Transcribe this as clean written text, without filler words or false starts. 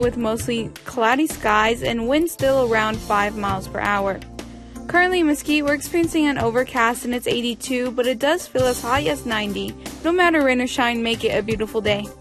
with mostly cloudy skies and winds still around 5 miles per hour. Currently in Mesquite, we're experiencing an overcast and it's 82, but it does feel as high as 90. No matter rain or shine, make it a beautiful day.